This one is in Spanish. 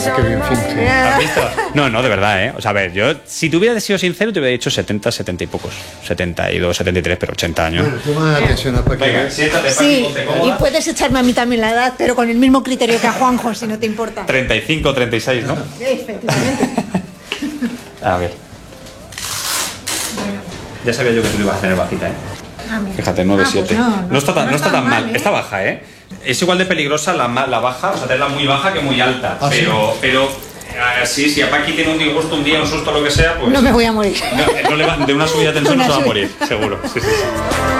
Qué bien finge. ¿Has visto? No, no, de verdad, ¿eh? O sea, a ver, yo, si te hubiera sido sincero, te hubiera dicho 70, 70 y pocos. 72, 73, pero 80 años. Bueno, toma atención a Paquita. Venga, siéntate, Sí, ponte y cómoda. puedes echarme a mí también la edad, pero con el mismo criterio que a Juanjo, si no te importa. 35, 36, ¿no? Efectivamente. A ver. Ya sabía yo que tú lo ibas a tener bajita, ¿eh? Ah, mira. Fíjate, 9, 7. Pues No está tan mal. ¿eh? Está baja, ¿eh? Es igual de peligrosa la baja, o sea, tenerla muy baja que muy alta. ¿Ah, sí? Pero sí, si a Paqui tiene un disgusto un día, un susto, lo que sea, pues... No me voy a morir. No le va, de una subida de tensión no Una se va a subida. morir, seguro. Sí, sí, sí.